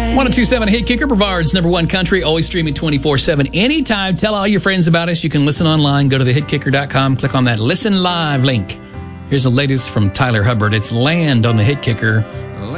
1027 Hit Kicker, Brevard's number one country, always streaming 24/7 anytime. Tell all your friends about us. You can listen online. Go to thehitkicker.com. Click on that Listen Live link. Here's the latest from Tyler Hubbard. It's Land on the Hit Kicker.